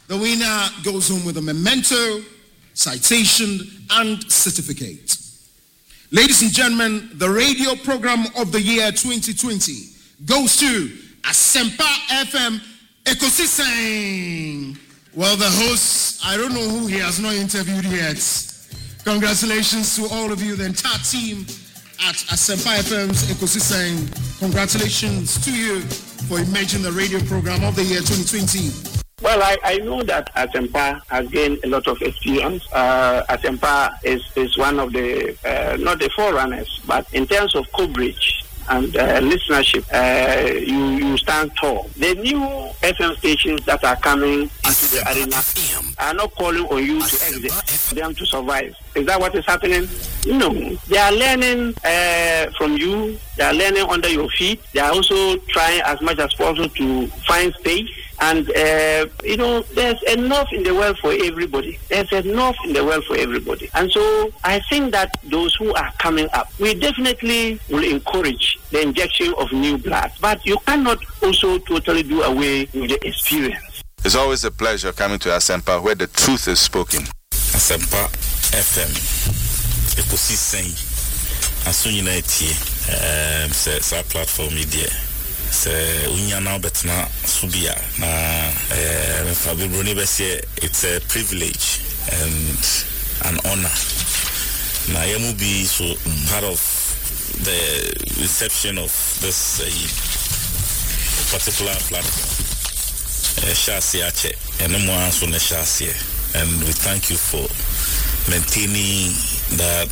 The winner goes home with a memento, citation, and certificate. Ladies and gentlemen, the radio program of the year 2020 goes to Asempa FM Ekosiseng. Well, the host, I don't know who he has not interviewed yet. Congratulations to all of you, the entire team at Asempa FM's Ekosiseng. Congratulations to you for emerging the radio program of the year 2020. Well, I know that Asempa has gained a lot of experience. Asempa is one of the, not the forerunners, but in terms of coverage and listenership, you stand tall. The new FM stations that are coming into the arena are not calling on you to exit, for them to survive. Is that what is happening? No. They are learning from you. They are learning under your feet. They are also trying as much as possible to find space. And, there's enough in the world for everybody. There's enough in the world for everybody. And so I think that those who are coming up, we definitely will encourage the injection of new blood. But you cannot also totally do away with the experience. It's always a pleasure coming to Asempa where the truth is spoken. Asempa FM. Ekosiseng. Asunyina etie. Sa platform media. Se unyana betna subia na Fabibroni bese, it's a privilege and an honor. Na yemu be so part of the reception of this particular platform. Shasiache and and we thank you for maintaining that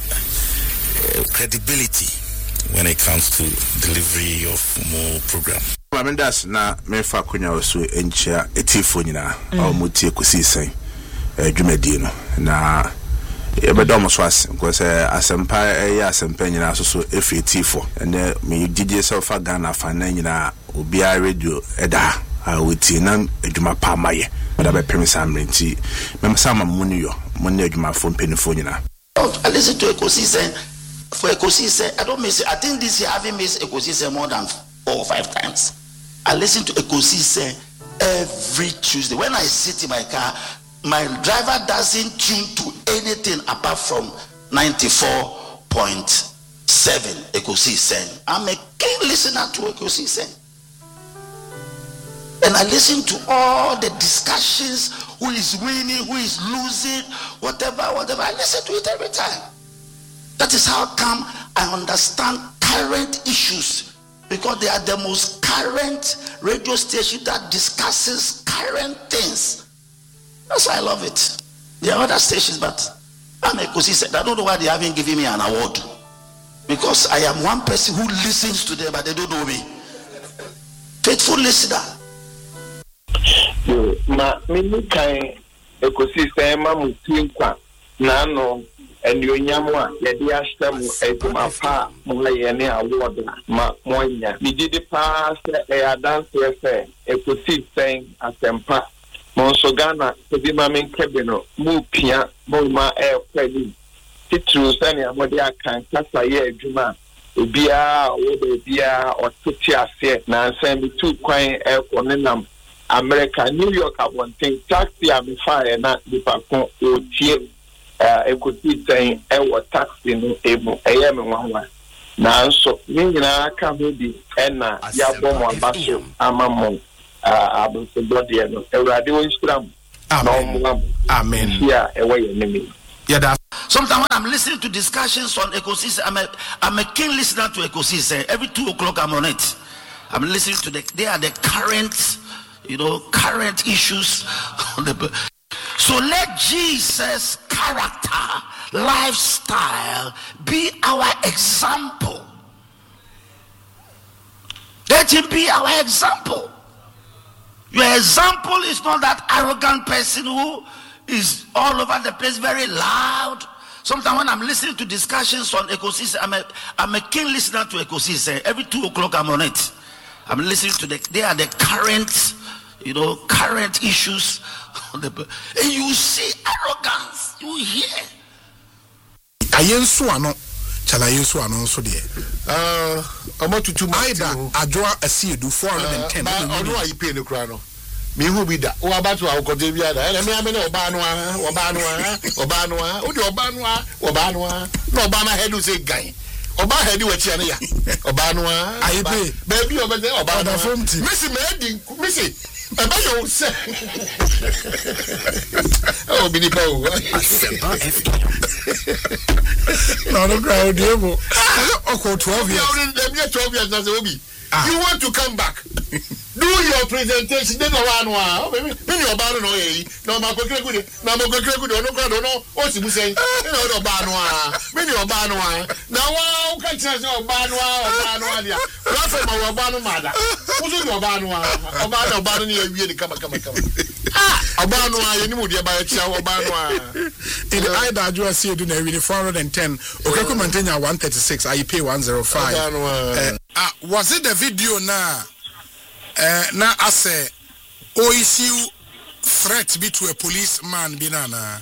credibility when it comes to delivery of more program. That's na me fa kunya osu enchia etifo nyina o mutie Ekosiseng dwumadie na ebedo so as because Asempa Asempa nyina so efi etifo and me DJ Selfa Ghana fa na nyina obi a radio eda wetie na adwuma pa maye but be premisa mrenti me sama munyo adwuma fo mpenifo nyina. I listen to Ekosiseng. For Ekosiseng, I don't miss it. I think this year I haven't missed Ekosiseng more than 4 or 5 times. I listen to Ekosiseng every Tuesday. When I sit in my car, my driver doesn't tune to anything apart from 94.7 Ekosiseng. I'm a keen listener to Ekosiseng. And I listen to all the discussions, who is winning, who is losing, whatever. I listen to it every time. That is how come I understand current issues, because they are the most current radio station that discusses current things. That's why I love it. There are other stations, but I'm Ekosiseng. I don't know why they haven't given me an award, because I am one person who listens to them, but they don't know me. Faithful listener. Ma mimi kai Ekosiseng ma mutinkwa na no and you nyamwa yedi ashtamu edumapa mwa yene award ma monya mi did pass dance Ekosiseng Asempa monso Ghana ebi ma men kebeno mu pia mo ma kwadi titru sani amode akan kasa ye adwuma obia wo bia ototi ase na nsem bi tu kwan konenam America New York abonten taxi amifire na dipakon otie Ekosiseng taxi no ebo me nwanwa na nso nyina ka ho bi na ya bom abaso amamo abosodode no ewrade wo nshram amen ya ewe enemy. Yeah, sometimes when I'm listening to discussions on Ekosiseng, I'm a keen listener to Ekosiseng. Every 2 o'clock I'm on it. I'm listening to they are the current issues on the. So let Jesus' character, lifestyle be our example. Let him be our example. Your example is not that arrogant person who is all over the place, very loud. Sometimes when I'm listening to discussions on Ekosiseng, I'm a keen listener to Ekosiseng. Every 2 o'clock I'm on it. I'm listening to they are the current issues on the, and you see arrogance. You hear. Ayensuano, Chalayensuano so there. About to Aida Adjoa Asidu 410. I know you pay the crown. me who be that o about to akote bi ada ele me amene oba no odi oba no no oba na head say gan oba head we chia na ya oba no ayi be baby oba say oba no missy eba yo say oh bi ni pa o no crowd ebo oko 12 years 12 years na say obi you want to come back do your presentation then one when you about no no ma kwekere gude no crowd no o si bu say no oba no when you oba no na wa o ka tira say oba no dia platform ma oba no mada wo so oba no ni awie ni kama oba no ye ni mu dia ba ya tia oba no in the ida adwa see do na we 410 okako maintain 136 I pay 105 was it the video now na ase o issue threat be to a policeman binana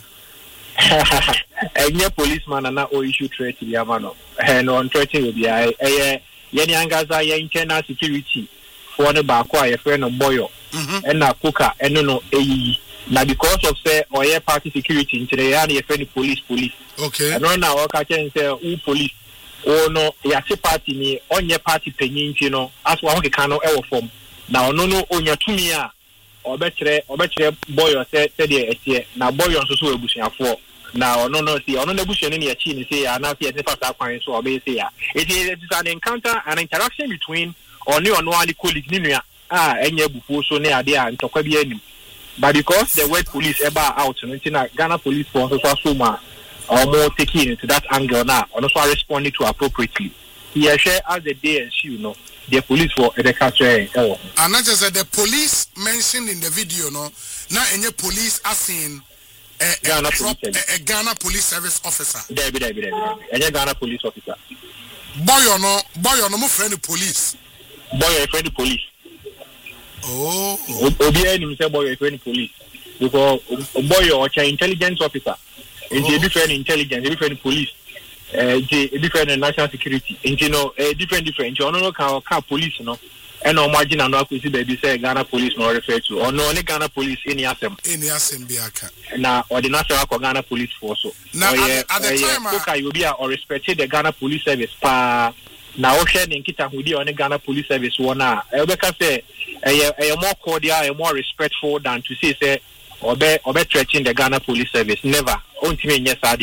enye policeman na o issue threat bi amano no on threatening bi ye ni angaza ye internal security for ne ba kwa ye friend no boyo na koka eno no eyi na because of say oye party security ntire ya na ye friend police okay no na o ka chen say u police o no ya se party ni onye party penyinti no aso ho keka no ewo form na ono no onya tumi a obekire boyo se de etie na boyo nso so ebusuafo na ono no si ono na ebusuane ne yachi ni se ya na se fa sa kwan so obe se ya it is an encounter an interaction between ono ali colleague ni nua enye ebufuo so ne ade a ntokwa bi anim but because the word police eba out no ntina Ghana police force so asoma more taking into that angle now and also responding to appropriately. He share as the day and she the police for the catcher. And not just the police mentioned in the video, no, now any police as in a Ghana police service officer. There, a Ghana police officer. Boy or no, my friend police. Boy, a friend police. Oh, Obi himself boy, a friend police. Because boy or intelligence officer. A different intelligence, a different police, a different national security. You know, different. You know, can police, you know, and no margin and no acquisition. Baby say Ghana police no refer to, or no only Ghana police any assembly. Now, or the national Ghana police force. Now, at the time, you be or respected the Ghana police service. Pa now, ocean in Kita who on the Ghana police service one. Because say a more cordial, a more respectful than to say. Or be threatening the Ghana police service. Never. Now in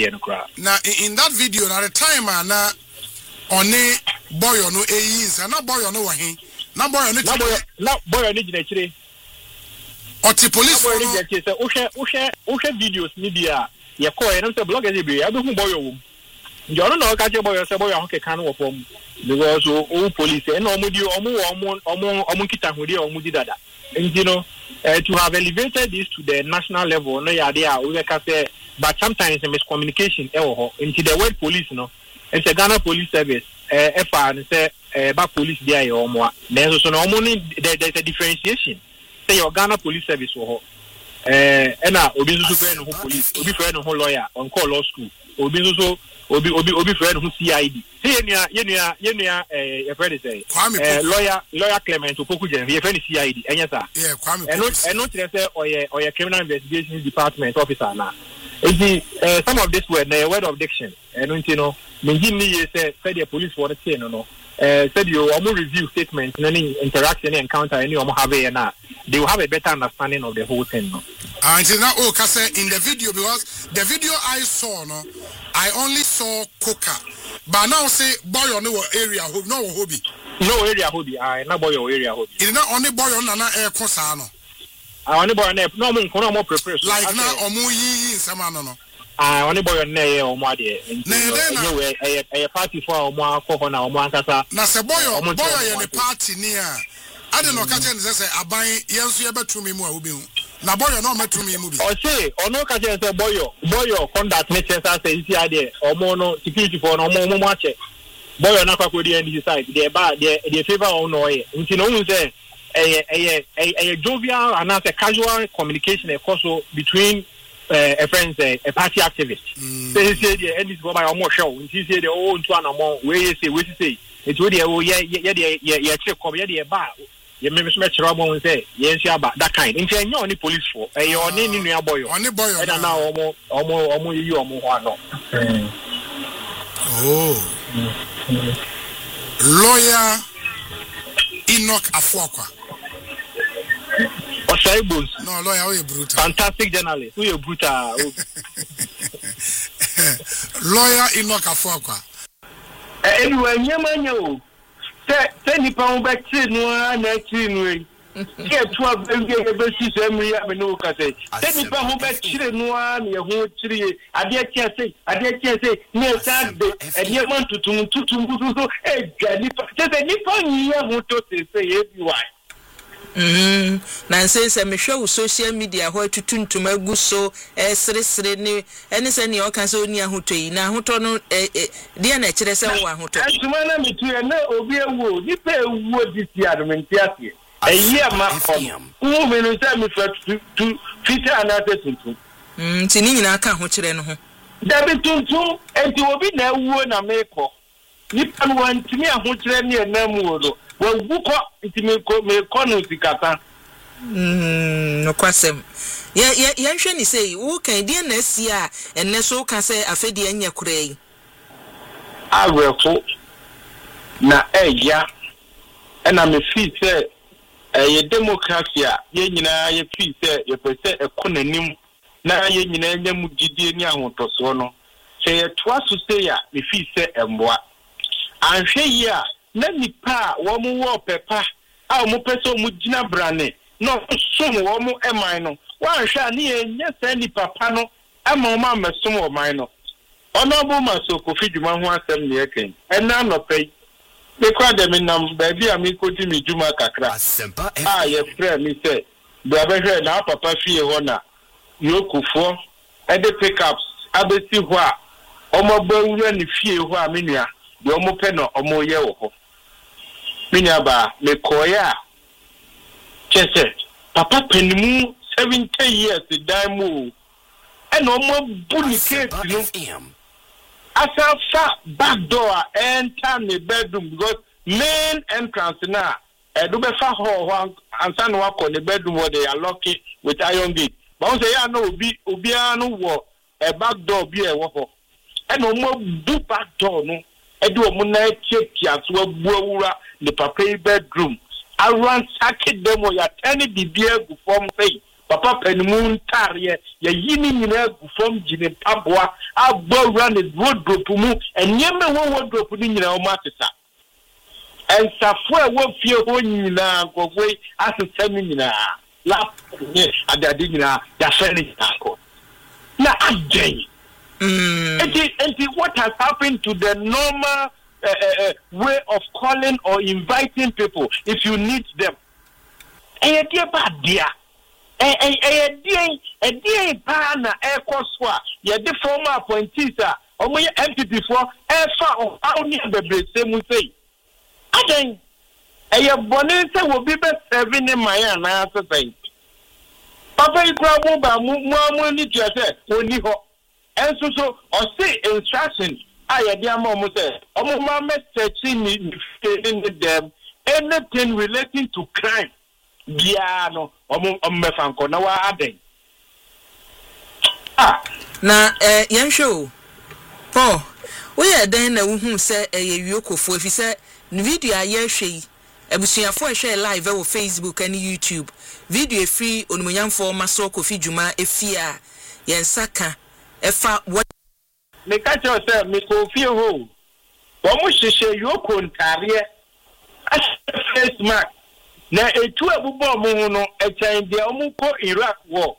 that video, at the time, na only boy or no is, and not boy or no wahin. Not boy or no boy or no or the police. Ushe videos media. Ya call and say blog as a be. I don't boy. You don't know catch a boy or say boy on can of form because all police and Omudio Omukita Hudi or Mudidada. And you know. To have elevated this to the national level, no idea. We can say, but sometimes a miscommunication. Into the word police, no, it's a Ghana police service. FR and say, back police there or more. There's also there's a differentiation. Say your Ghana police service or and now Obi friend who police, Obi friend who lawyer on call law school, Obi friend who CID. Hey, a friend say, lawyer Clement to Pokujan, your friend CID, and yes, sir. Yeah, and not say or your criminal investigation department officer now. Some of this word, the word of diction, and you know, Minjini said the police for the chain, no. Said you almost review statements, any interaction, encounter, any have they will have a better understanding of the whole thing. No? And now, in the video, because the video I saw, no, I only saw Coca, but now say boy on no area, no hobby. No area hobby, I not boy your area hobby. It's not only boy on an air cosano. I only boy on no more preparation. Like now, or more ye in Samano. I only boy on nay or more dear. Anyway, a party for more coconut or more cassa. Now, say boy in the party near. I don't know, Kajan say, I buy yes, you ever to me more. Now, boy, no met to me movie. Or say, or no Kajan say, boy, conduct nature as a idea or more no security for no more match. Boy, not could decide. They're bad, they're favor or no way. You know, say a jovial and not a casual communication, of course, between a friend, a party activist. They say, and this go by a more show. She said, oh, to one among where you say, it would check come, bar. ye me me chiro mo say ye nsi aba that kind nti enye oni police for e oni ni nua boyo oni boyo e na omo yi omo ho ano lawyer Enoch Afuakwa Osaibos no lawyer we brutal fantastic journalist we brutal lawyer Enoch Afuakwa anyway nyamanya o se nipa ho be tire no na tire no e ke to abege be si se mi ya me no ka se nipa ho be tire no na ye ho tire ade tia se ne sa de ade man tutum so e ga nipa se nipa nyi ho to se ye bi wa na nse me hwe wo social media ho atutuntum agu so sere ne ene se ne o kan se oni ahoto yi na ahoto no de na kire se wo ahoto atuma na metu na obi ewu nipa ewu disi admentia se eyi ma kom wo me no se me tu fita na se tuntum ti ni nyina aka ho kire no ho dabi tuntum enti obi na ewu na meko nipa no wantimi aho kire ne na mu wo wuko intimeko me kono sikata no kwasem ya hwe ni sei wo kan die na si a enne so ka se afedi anya kurai awefo na eya ena me fi se ye democracy a ye nyina ye fi se ye pese ekonanim na ye nyina nya mu gidie ni ahotoso no se ye toa so se ya me fi se emboa anhwe yi a na nipa wo mu wo pepa a mo pese mo gina brane no som wo mu eman no wan hwa ne enya sa nipa pa no ama mo amesom wo man no Honorable Masoko Fidjuma ho asem ne yeken ena no pay me kwa de me nam ba bi am ikoti me juma kakra ye frɛ me se bra be hwɛ na papa fie ho na yokufo e de pickups abesi ho a omogba wura ne fie ho a menua de omo pɛ no omo ye wo ho minyaba me koya chese papa penimu 70 years daimu and omo buni case no asa fa back door enter the bedroom because main entrance na do be fa ho ansa no akọ the bedroom where they are locked with iron gate but on say ya no obi anu wo a back door bi e wo ho and omo do back door no edu omo na check aso abuawura the papa bedroom around sacket demo ya tani bibia gu form say papa penimu ntare ya yini nyina gu form gine paboa abuawura ne wardrobe mu enyeme wo wardrobe ni nyina o matesa ensafo e wo fie ho nyina gogwe asesam nyina lap ne adade nyina ya fereako na again and what has happened to the normal way of calling or inviting people if you need them? A dear bad dear. A dear pana, a coswa, ya the former appointees or my empty before, a far of how near the same will say. Again, a bonita will be best serving in my answer thing. Papa, you grab over more need to say, when you and so or say instruction. I dear mom say, oh, mama searching me them anything relating to crime. Biano, mefanko na wa aden. Na yan show. Paul, we are then na who say a yokofo if you say video aye hwe abusuafo hwe live on Facebook and YouTube. Video free onumunyamfo Masoko Fidjuma efia yen saka efa what me catch yourself me ko fie ho wo mo hwehwe yoko ntare face mask na etu abubo mo ho no echen de omo ko Iraq war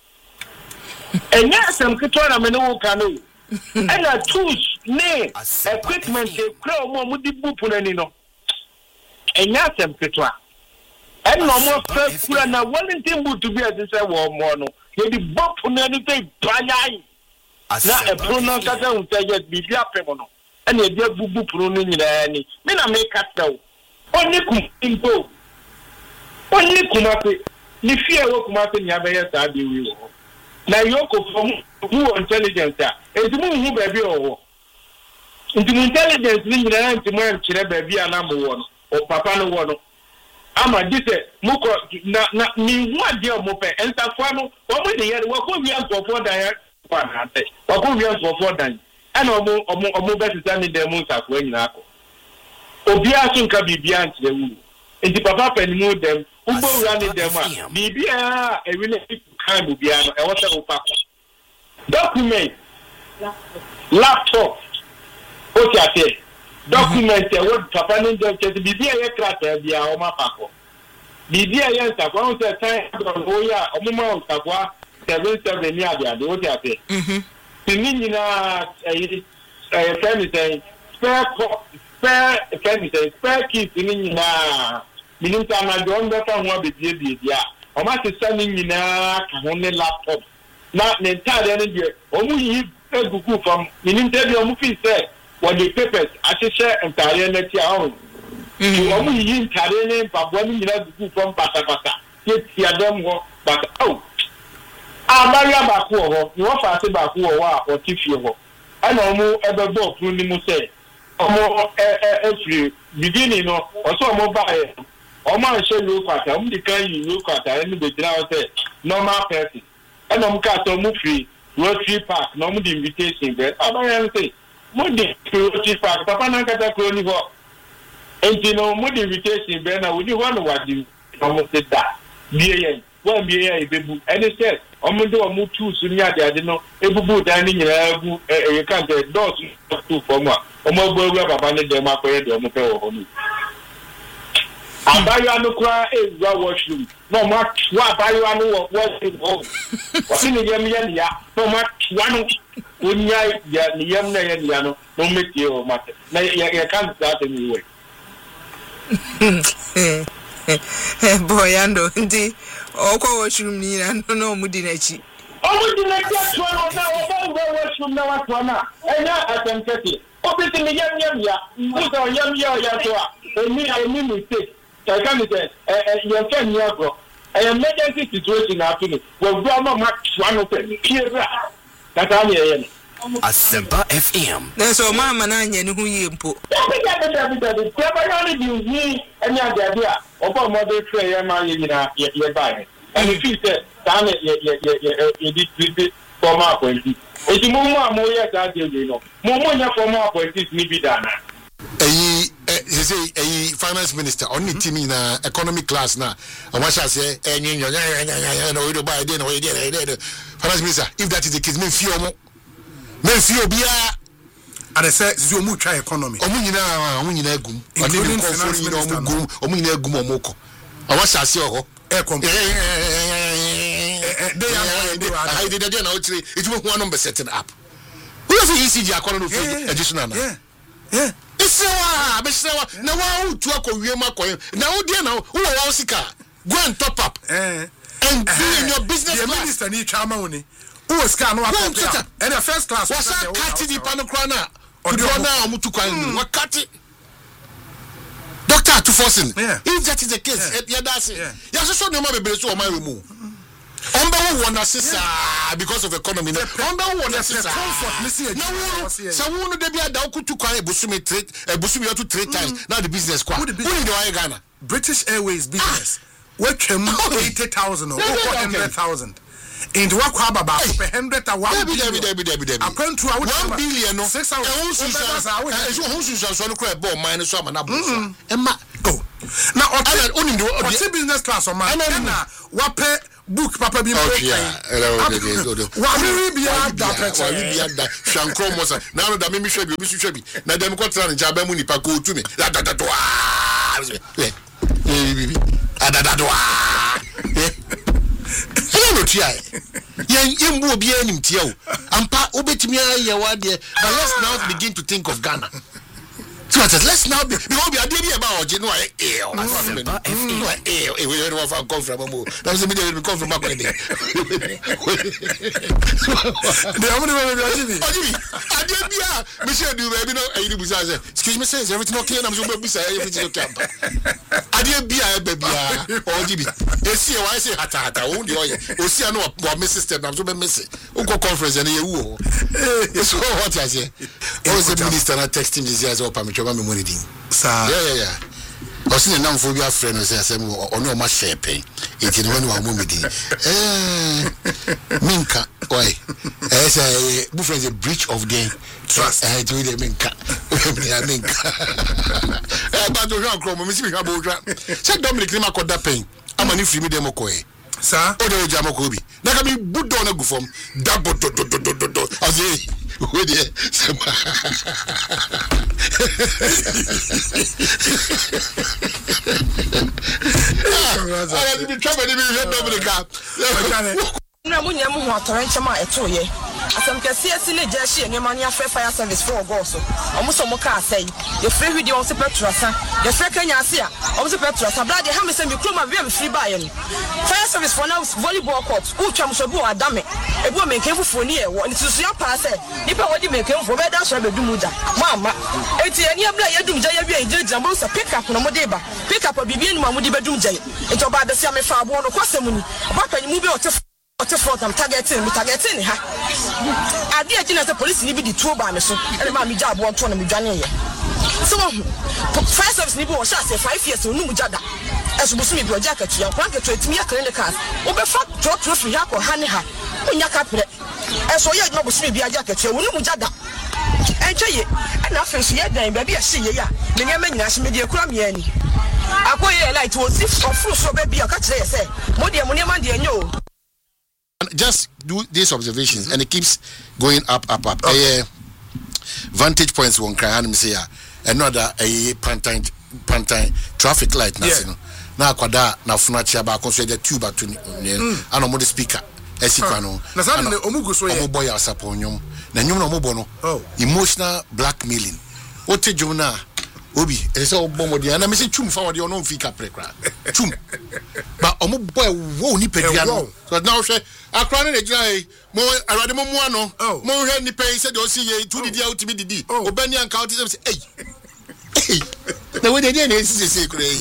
enya asem kito na me no wo kanu ena tools ne equipment e kra omo di bupu na ni no enya asem kito a ena omo fa kura na Wellington boot bi a se wo mo no ye di bupu na ni te banyai na pronoun kasa untaje bibia pemono ene e dia bubu pronoun nyina ni me na me kata o oni kumpo oni kumate ni fie wo kumate ni abeye sa de wi wo na yoko from who intelligence a entimu hu ba bi o entimu intelligence ni nyina entimu ankyere ba bi ana mo wo no o papa no wo no ama dise muko na ni hu ade o mo pe ensafo no wo mo de ye wo ko wi ankofo dan ya kwa na ate wo ko wi ankofo dan ana omo betisa ni dem nsafo anyina akọ obi aso nka bibia nkyere wu enti papa panimu dem ugbo wura ni dem a bibia ewi na kan bibia no e wo se wo papa document laptop o ti ate document e wo papa ni dem che bibia ye krata bia o ma pako bibia ye nsafo on se tan o ya omo ma nsafo 77 ni ade o ti ate ni nyina spare keys ni nyina minim ta na don beta ho abedie dia o ma se sa ni nyina ka ho ne laptop na ne tade ne die o mu yi egugu from minim te bi o mu fi se what the papers ahyehyɛ ntare na ti ahụ o mu yi ntare ne mpabo ni nyina egugu from patapata ti adam ho but Maria Baku ho ni wo fa se Baku ho a o ti fie ho ana omu ebebo fun ni mu se omo free beginning no o so omo ba e omo an she lu kwata omo di kan yi lu kwata ni be tira o se normal person ana omo ka so omo free Rotary Park no omo di invitation be abayan say mo di Rotary Park papa na kata ko ni ho enti no mo di invitation be na wo di ho no wadi omo se da biye one biye ibebu any said omudo omu tu suni ade no ebubu dan ni nyira ebu e kan de dos tu form a omo gbo baba ne dem akoye de omo pe wo ho ni abayo anu kra ewa washroom no ma wa abayo anu wo washroom ho sini yem ya no ma wanu onya ya ni yem na ya no no metie o mate na ya kan that me we boyando ndi okwo washroom ni na no mudi na chi omudi na chi atwa no na obo washroom na watwa na enya atempete obiti ni yem ya musa yem ya to a emi mistake I can say you can never emergency situation happening wo do ama ma one of them here that am here Asempa FM na so mama na anya ne hu yie mpo any idea obo mo dey try ya ma yina ye buy and if you say dan ye this former appointee eti mo amoye that dey no mo nya former appointees ni bi dana finance minister on the team in economic class now. And what shall say? Finance minister, if that is the case, men fear be and I say Zomu try economy. Omuna gum. Including finance minister. Omuna gum omoko. And what shall say? I did again. It was one number setting up. Who has the ECG economy additional? Yeah. Besewa na wa utu akowie makoye na wo die na wo wa sika go and top up and be in your business class. The minister ni chama woni wo sika no akota and the first class was cut di panokra na odona omutu kwan wakati doctor to forcing if that is the case ya that's it ya so no ma bebere so o ma remu Umber sister because of economy. Umber sister comfort. Listen, so who know they be a dauku to call busumi trade, busumi to 3 times. Now the business qua. Who do Ghana? British Airways business. What came 80,000 or 100,000. Into what kwaba ba 100 to 1 billion. According to 1 billion no 6,000. Who should so crab ball minus some and Emma go. Now only the business class on my what pay book papa bi okay wa we be that shankro mosa na no da me hwe bi obi hwe bi na dem ko tra nja ba mu nipa ko tu me hello tia yen bu obi anim tia o ampa obetimi aye wa de but let's now begin to think of Ghana. So let's now be because we are doing about Oje no we don't want to come from Ambo. That was the media we come from back then. The how many Oje Adebia Michelle do baby no ayi busa say excuse me say everything okay na so busa everything okay Adebia baby Oje esi e why say hata o ndi oye osi ano o miss system na so be miss o go conference na ye wu o so what I say o the minister na text him this year so permit me money din. Yeah. Osine na mfo bi afre no say asem ono ma shepe enti ne wani wa mo medi minka why say buffalo is a breach of the trust to the minka but do how come me see me ha bo twa say Dominic ni makoda pen amani free me dem koe sa o de jama ko bi na ka mi budo na gufom dabo do azie we dey I be trouble na munya mu ho atorenche ma etoye asam kese esi ne jeshi enema nia fire service for goso omuso mo ka asai ye free video on se petrasa ye free kanya ase a omuso petrasa blade ha me se mi kroma we am free buy no fire service for now volleyball court utwa so bu adame ebu me kan fufu ni e wo ni susu ya pa se nipa wodi me kan fufu be da so be dumuja mama eti eni abla ye dumja ye bia je jambo se pick up no mo de ba pick up bibia ni ma mo de be dumja enti oba da se me fa abo no kwasem ni oba pani mu bi What if I'm targeting ha? I did the police need be two by me so and my job won't turn me Johnny. So fire service need was 5 years no mujada. As we see your jacket, you want to me a clinic card. Over fact, talk to me or honey ha. When you capture as so yet no be a jacket, you no mujada. And tell you, and nothing yet then baby I see ya. The name as media cram yenny. I go here like to if or fruit so baby I catch say. Modia money man no. Just do these observations and it keeps going up. Vantage points won't cry and say another a pantai traffic light now kwada na funachi aba konso the tube to and omo the speaker esikano na sa ne omugo so ye omo boy asaponyom na nyum na omo bo no emotional blackmailing ote jona obi e say obomodi na me say chum fa wode ono mfika prekra chum ba omo boy wo ni pedua no so now she akra ne gina mo arade mo mu ano mo hwe ni pay say de o see ye tu didi out mi didi obani anka out say hey na we dey na say kure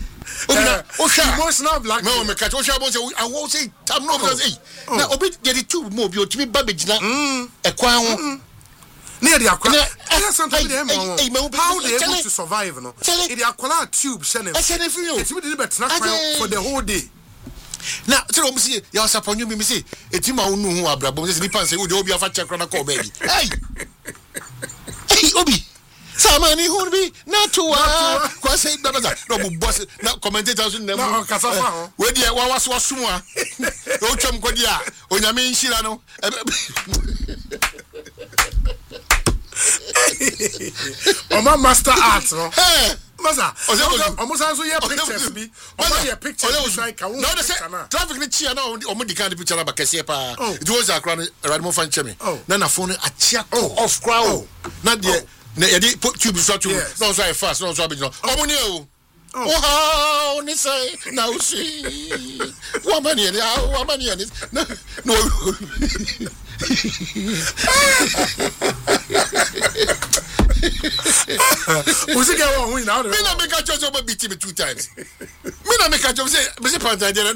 o sha emotional black no me catch o sha bo say I will say tam no because hey na obi get the tube mo bi o timi ba be gina e kwan ho near the aqua sometimes how they able to survive no it the aqua tube channel it's me did for the whole day. Now, tell me, see, you are upon you, me say, a team I know who are bravo, this depends, would you be a fat check on a call, baby? Hey, Obi, somebody who would be not to say, no boss, not commentators in the where the was Suma, no chum Kodia, on your main Shilano. Oh, my master art, no? Maza, almost answer your pictures be. Your pictures like traffic the chia no omudi kan picture na bakese pa. It was a crown Radmo fan chemi. Na phone a check off crowd. Na de na e put tube so to no so fast no so be no. Omuni o. Oh, ni say now see. Woman here, no. Who's it going on now? Me na make a job beat me 2 times. Me na make a job say,